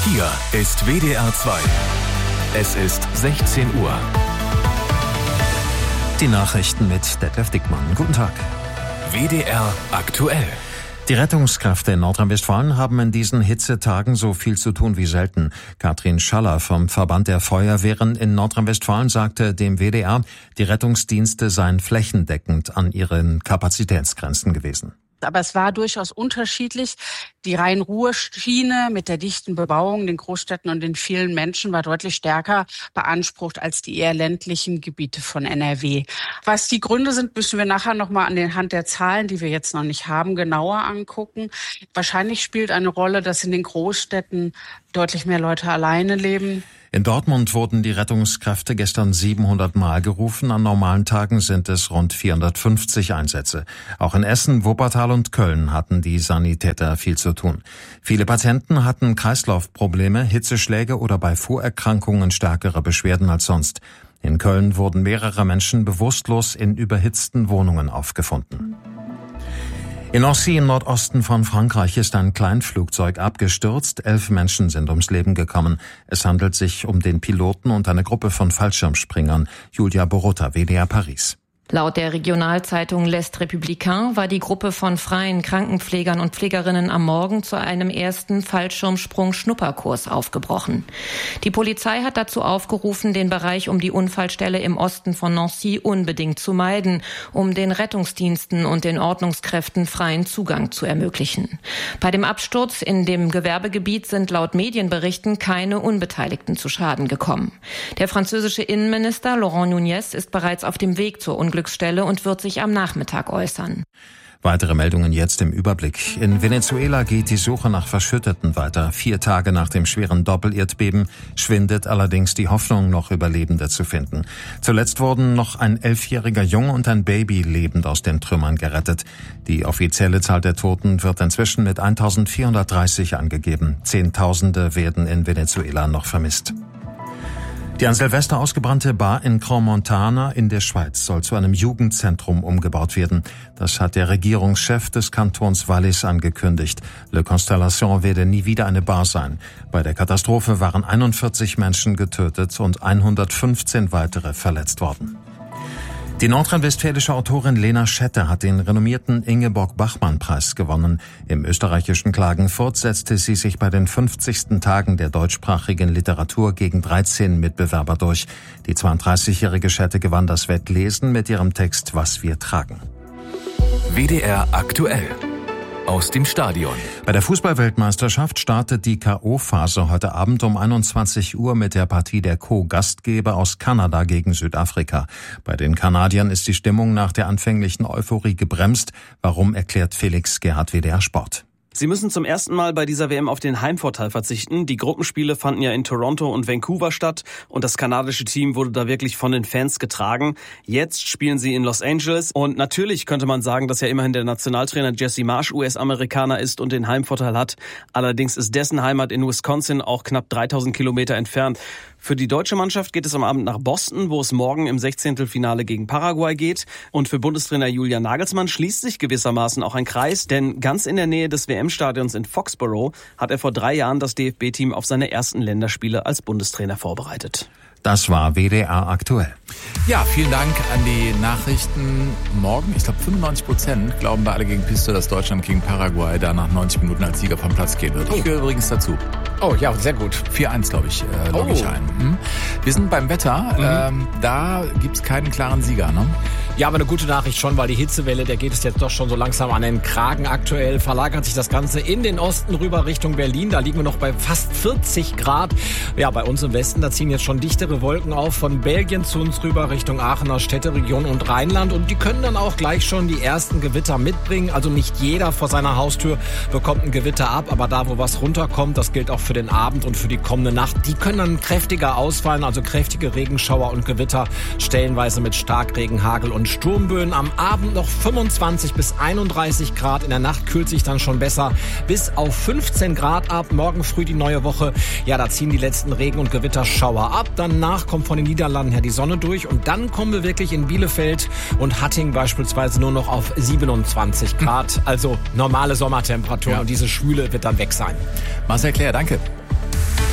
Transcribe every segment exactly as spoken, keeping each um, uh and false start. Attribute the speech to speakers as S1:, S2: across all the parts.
S1: Hier ist W D R zwei. Es ist sechzehn Uhr.
S2: Die Nachrichten mit Detlef Dickmann. Guten Tag.
S1: W D R aktuell.
S2: Die Rettungskräfte in Nordrhein-Westfalen haben in diesen Hitzetagen so viel zu tun wie selten. Katrin Schaller vom Verband der Feuerwehren in Nordrhein-Westfalen sagte dem W D R, die Rettungsdienste seien flächendeckend an ihren Kapazitätsgrenzen gewesen.
S3: Aber es war durchaus unterschiedlich. Die Rhein-Ruhr-Schiene mit der dichten Bebauung, den Großstädten und den vielen Menschen war deutlich stärker beansprucht als die eher ländlichen Gebiete von N R W. Was die Gründe sind, müssen wir nachher nochmal an der Hand der Zahlen, die wir jetzt noch nicht haben, genauer angucken. Wahrscheinlich spielt eine Rolle, dass in den Großstädten deutlich mehr Leute alleine leben.
S2: In Dortmund wurden die Rettungskräfte gestern siebenhundert Mal gerufen. An normalen Tagen sind es rund vierhundertfünfzig Einsätze. Auch in Essen, Wuppertal und Köln hatten die Sanitäter viel zu tun. Viele Patienten hatten Kreislaufprobleme, Hitzeschläge oder bei Vorerkrankungen stärkere Beschwerden als sonst. In Köln wurden mehrere Menschen bewusstlos in überhitzten Wohnungen aufgefunden. In Nancy im Nordosten von Frankreich ist ein Kleinflugzeug abgestürzt. Elf Menschen sind ums Leben gekommen. Es handelt sich um den Piloten und eine Gruppe von Fallschirmspringern. Julia Borota, W D R Paris.
S4: Laut der Regionalzeitung L'Est Républicain war die Gruppe von freien Krankenpflegern und Pflegerinnen am Morgen zu einem ersten Fallschirmsprung-Schnupperkurs aufgebrochen. Die Polizei hat dazu aufgerufen, den Bereich um die Unfallstelle im Osten von Nancy unbedingt zu meiden, um den Rettungsdiensten und den Ordnungskräften freien Zugang zu ermöglichen. Bei dem Absturz in dem Gewerbegebiet sind laut Medienberichten keine Unbeteiligten zu Schaden gekommen. Der französische Innenminister Laurent Nunez ist bereits auf dem Weg zur Unglücksstelle und wird sich am Nachmittag äußern.
S2: Weitere Meldungen jetzt im Überblick. In Venezuela geht die Suche nach Verschütteten weiter. Vier Tage nach dem schweren Doppelerdbeben schwindet allerdings die Hoffnung, noch Überlebende zu finden. Zuletzt wurden noch ein elfjähriger Junge und ein Baby lebend aus den Trümmern gerettet. Die offizielle Zahl der Toten wird inzwischen mit eintausendvierhundertdreißig angegeben. Zehntausende werden in Venezuela noch vermisst. Die an Silvester ausgebrannte Bar in Crans-Montana in der Schweiz soll zu einem Jugendzentrum umgebaut werden. Das hat der Regierungschef des Kantons Wallis angekündigt. Le Constellation werde nie wieder eine Bar sein. Bei der Katastrophe waren einundvierzig Menschen getötet und hundertfünfzehn weitere verletzt worden. Die nordrhein-westfälische Autorin Lena Schette hat den renommierten Ingeborg-Bachmann-Preis gewonnen. Im österreichischen Klagenfurt setzte sie sich bei den fünfzigsten Tagen der deutschsprachigen Literatur gegen dreizehn Mitbewerber durch. Die zweiunddreißigjährige Schette gewann das Wettlesen mit ihrem Text »Was wir tragen«.
S1: W D R aktuell. Aus dem Stadion.
S2: Bei der Fußball-Weltmeisterschaft startet die K O-Phase heute Abend um einundzwanzig Uhr mit der Partie der Co-Gastgeber aus Kanada gegen Südafrika. Bei den Kanadiern ist die Stimmung nach der anfänglichen Euphorie gebremst. Warum, erklärt Felix Gerhard, W D R Sport.
S5: Sie müssen zum ersten Mal bei dieser W M auf den Heimvorteil verzichten. Die Gruppenspiele fanden ja in Toronto und Vancouver statt und das kanadische Team wurde da wirklich von den Fans getragen. Jetzt spielen sie in Los Angeles und natürlich könnte man sagen, dass ja immerhin der Nationaltrainer Jesse Marsch U S-Amerikaner ist und den Heimvorteil hat. Allerdings ist dessen Heimat in Wisconsin auch knapp dreitausend Kilometer entfernt. Für die deutsche Mannschaft geht es am Abend nach Boston, wo es morgen im Sechzehntelfinale gegen Paraguay geht. Und für Bundestrainer Julian Nagelsmann schließt sich gewissermaßen auch ein Kreis, denn ganz in der Nähe des W M-Stadions in Foxborough hat er vor drei Jahren das D F B-Team auf seine ersten Länderspiele als Bundestrainer vorbereitet.
S2: Das war W D R aktuell.
S6: Ja, vielen Dank an die Nachrichten. Morgen, ich glaube fünfundneunzig Prozent glauben bei Alle gegen Piste, dass Deutschland gegen Paraguay da nach neunzig Minuten als Sieger vom Platz gehen wird. Ich gehöre übrigens dazu.
S7: Oh ja, sehr gut.
S6: vier eins, glaube ich, äh, logge ich
S7: Oh.
S6: ein. Hm? Wir sind beim Wetter.
S7: Mhm.
S6: Ähm, da gibt's keinen klaren Sieger, ne?
S7: Ja, aber eine gute Nachricht schon, weil die Hitzewelle, der geht es jetzt doch schon so langsam an den Kragen. Aktuell verlagert sich das Ganze in den Osten rüber Richtung Berlin. Da liegen wir noch bei fast vierzig Grad. Ja, bei uns im Westen, da ziehen jetzt schon dichtere Wolken auf von Belgien zu uns rüber Richtung Aachener Städteregion und Rheinland. Und die können dann auch gleich schon die ersten Gewitter mitbringen. Also nicht jeder vor seiner Haustür bekommt ein Gewitter ab, aber da, wo was runterkommt, das gilt auch für den Abend und für die kommende Nacht, die können dann kräftiger ausfallen, also kräftige Regenschauer und Gewitter, stellenweise mit Starkregen, Hagel und Sturmböen. Am Abend noch fünfundzwanzig bis einunddreißig Grad, in der Nacht kühlt sich dann schon besser bis auf fünfzehn Grad ab. Morgen früh die neue Woche, ja, da ziehen die letzten Regen- und Gewitterschauer ab. Danach kommt von den Niederlanden her die Sonne durch und dann kommen wir wirklich in Bielefeld und Hatting beispielsweise nur noch auf siebenundzwanzig Grad, also normale Sommertemperatur, ja. Und diese Schwüle wird dann weg sein.
S6: Marcel Claire, danke.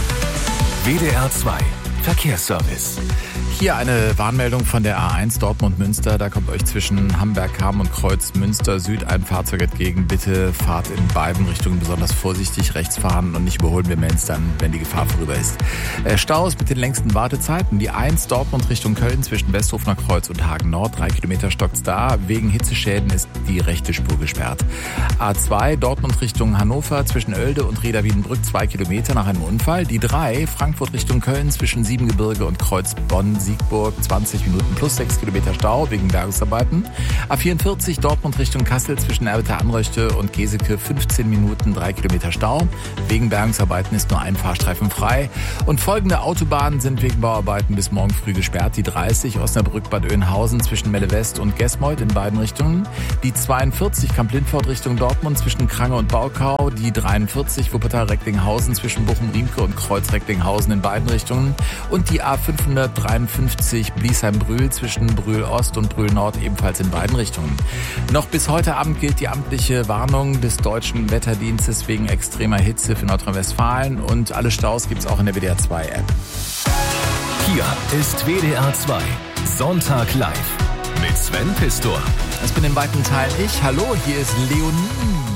S1: W D R zwei Verkehrsservice.
S6: Hier eine Warnmeldung von der A eins Dortmund-Münster. Da kommt euch zwischen Hamberg-Hamm und Kreuz-Münster-Süd ein Fahrzeug entgegen. Bitte fahrt in beiden Richtungen besonders vorsichtig, rechts fahren und nicht überholen. Wir melden es dann, wenn die Gefahr vorüber ist. Äh, Staus mit den längsten Wartezeiten. Die A eins Dortmund Richtung Köln zwischen Westhofener Kreuz und Hagen Nord. Drei Kilometer stockt's da. Wegen Hitzeschäden ist die rechte Spur gesperrt. A zwei Dortmund Richtung Hannover zwischen Oelde und Reda Wiedenbrück. Zwei Kilometer nach einem Unfall. Die drei Frankfurt Richtung Köln zwischen Siebengebirge und Kreuz Bonn Siegburg, zwanzig Minuten plus sechs Kilometer Stau wegen Bergungsarbeiten. A vierundvierzig Dortmund Richtung Kassel zwischen Erbeter Anröchte und Geseke, fünfzehn Minuten, drei Kilometer Stau. Wegen Bergungsarbeiten ist nur ein Fahrstreifen frei. Und folgende Autobahnen sind wegen Bauarbeiten bis morgen früh gesperrt. Die dreißig Osnabrück Bad Oeynhausen zwischen Melle West und Gesmold in beiden Richtungen. Die zweiundvierzig Kamp-Lindfort Richtung Dortmund zwischen Krange und Baukau. Die dreiundvierzig Wuppertal-Recklinghausen zwischen Bochum-Riemke und Kreuz-Recklinghausen in beiden Richtungen. Und die A fünfhundertdreiundfünfzig Bliesheim-Brühl zwischen Brühl-Ost und Brühl-Nord ebenfalls in beiden Richtungen. Noch bis heute Abend gilt die amtliche Warnung des Deutschen Wetterdienstes wegen extremer Hitze für Nordrhein-Westfalen und alle Staus gibt's auch in der W D R zwei App.
S1: Hier ist W D R zwei Sonntag live mit Sven Pistor.
S6: Das bin in weiten Teilen ich. Hallo, hier ist Leonie.